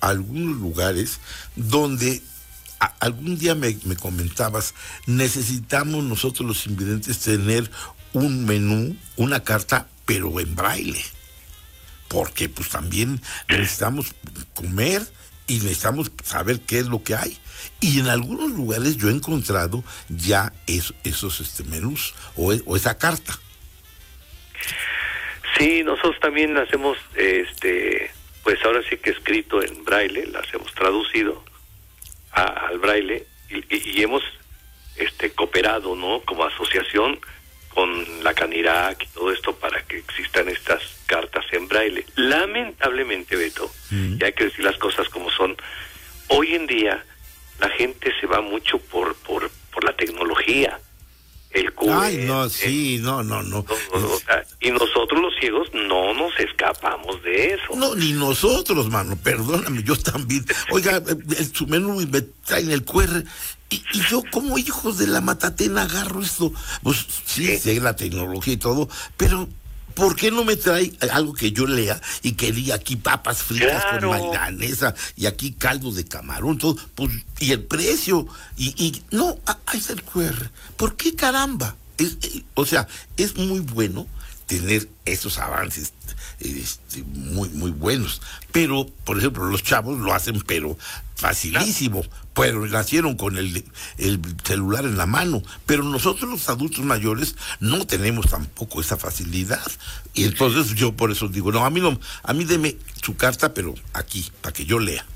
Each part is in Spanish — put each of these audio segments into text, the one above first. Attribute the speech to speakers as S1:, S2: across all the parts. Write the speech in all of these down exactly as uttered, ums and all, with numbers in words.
S1: algunos lugares donde a, algún día me, me comentabas, necesitamos nosotros los invidentes tener un menú, una carta, pero en braille, porque pues también necesitamos comer y necesitamos saber qué es lo que hay. Y en algunos lugares yo he encontrado ya es, esos este, menús o, o esa carta.
S2: Sí, nosotros también las hemos, este, pues ahora sí que escrito en braille, las hemos traducido a, al braille y, y, y hemos este, cooperado, ¿no? Como asociación con la Canirac y todo esto para que existan estas cartas en braille. Lamentablemente, Beto, mm. y hay que decir las cosas como son, hoy en día la gente se va mucho por por por la tecnología. El Q R,
S1: Ay, no, sí, no, no, no.
S2: Todo, o sea, y nosotros los ciegos no nos escapamos de eso.
S1: No, ni nosotros, mano, perdóname, yo también. Oiga, el, su menú me traen el Q R y, y yo como hijos de la matatena agarro esto. Pues sí, sí, sé la tecnología y todo, pero ¿por qué no me trae algo que yo lea y que diga aquí papas fritas claro. con mayonesa y aquí caldo de camarón, todo, pues, y el precio? Y, y no, ahí está el Q R. ¿Por qué caramba? Es, eh, o sea, es muy bueno tener esos avances este, muy, muy buenos. Pero, por ejemplo, los chavos lo hacen, pero facilísimo. Pero nacieron con el, el celular en la mano. Pero nosotros los adultos mayores no tenemos tampoco esa facilidad. Y entonces yo por eso digo, no, a mí no, a mí deme su carta, pero aquí, para que yo lea.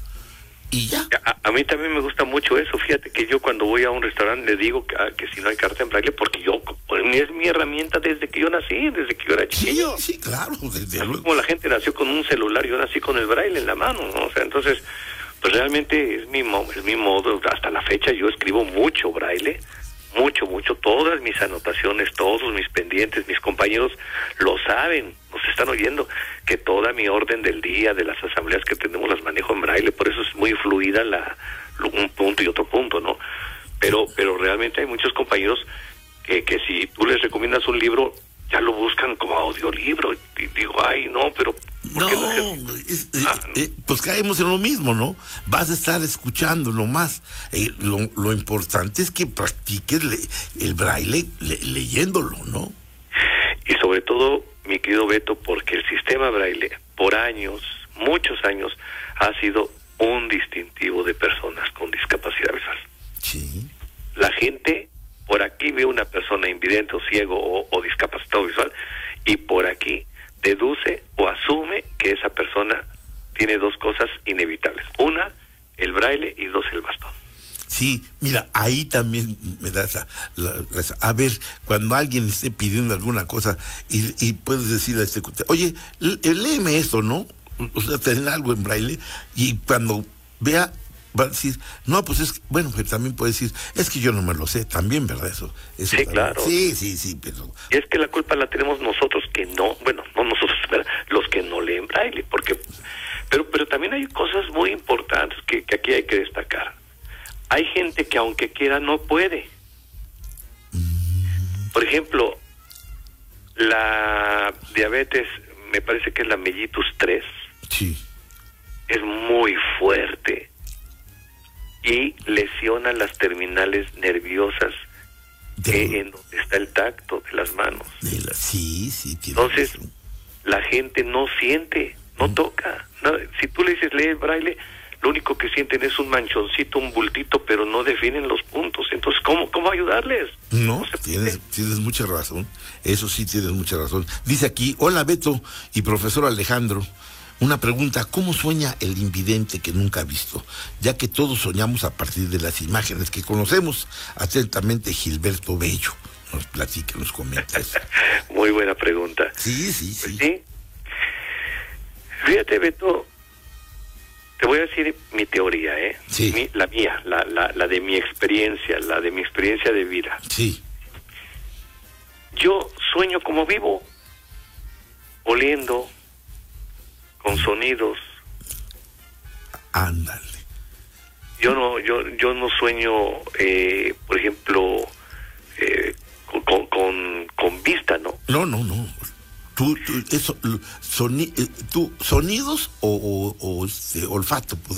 S1: Y ya.
S2: A, a mí también me gusta mucho eso. Fíjate que yo cuando voy a un restaurante le digo que, que si no hay carta en braille, porque yo, es mi herramienta desde que yo nací, desde que yo era chiquillo.
S1: Sí, sí, claro, desde luego.
S2: Como la gente nació con un celular, yo nací con el braille en la mano, ¿no? O sea, entonces, pues realmente es mi, es mi modo. Hasta la fecha yo escribo mucho braille, mucho, mucho. Todas mis anotaciones, todos mis pendientes, mis compañeros lo saben, nos están oyendo, que toda mi orden del día, de las asambleas que tenemos, las manejo en braille. Por eso es muy fluida la un punto y otro punto, ¿no? Pero pero realmente hay muchos compañeros que, que si tú les recomiendas un libro, ya lo buscan como audiolibro. Y digo, ay, no, pero ¿por
S1: no,
S2: qué no
S1: es, es, ah, eh, pues caemos en lo mismo, ¿no? Vas a estar escuchando nomás. Eh, lo, lo importante es que practiques le, el braille le, leyéndolo, ¿no?
S2: Y sobre todo, mi querido Beto, porque el sistema braille, por años, muchos años, ha sido un distintivo de personas con discapacidad visual.
S1: Sí.
S2: La gente por aquí ve una persona invidente o ciego o, o discapacitado visual y por aquí deduce o asume que esa persona tiene dos cosas inevitables. Una, el braille, y dos, el bastón.
S1: Sí, mira, ahí también me da esa, la, esa, a ver, cuando alguien esté pidiendo alguna cosa y, y puedes decirle a este, oye, léeme esto, ¿no? O sea, tener algo en braille, y cuando vea, va a decir, no, pues es, bueno, pero también puede decir, es que yo no me lo sé, también, ¿verdad? Eso, eso
S2: sí,
S1: también.
S2: Claro.
S1: Sí, sí, sí, pero...
S2: Y es que la culpa la tenemos nosotros que no, bueno, no nosotros, pero los que no leen braille, porque, pero, pero también hay cosas muy importantes que, que aquí hay que destacar. Hay gente que aunque quiera no puede. Por ejemplo, la diabetes, me parece que es la mellitus tres.
S1: Sí.
S2: Es muy fuerte y lesiona las terminales nerviosas de... eh, en donde está el tacto de las manos.
S1: De la... Sí, sí.
S2: Entonces, razón. La gente no siente, no mm. toca. No, si tú le dices lee el braille, lo único que sienten es un manchoncito, un bultito, pero no definen los puntos. Entonces, ¿cómo, cómo ayudarles?
S1: No, no tienes, tienes mucha razón. Eso sí, tienes mucha razón. Dice aquí, hola Beto y profesor Alejandro. Una pregunta, ¿cómo sueña el invidente que nunca ha visto? Ya que todos soñamos a partir de las imágenes que conocemos. Atentamente, Gilberto Bello. Nos platica, nos comenta eso.
S2: Muy buena pregunta.
S1: Sí, sí, sí.
S2: Pues sí. Fíjate, Beto, te voy a decir mi teoría, ¿eh?
S1: Sí.
S2: Mi, la mía, la, la, la de mi experiencia, la de mi experiencia de vida.
S1: Sí.
S2: Yo sueño como vivo, oliendo, con sonidos.
S1: Ándale.
S2: Yo no, yo, yo no sueño, eh, por ejemplo, eh, con, con, con vista, ¿no?
S1: No, no, no. Tú, tú, eso, soni, tú, sonidos o, o, o este, olfato.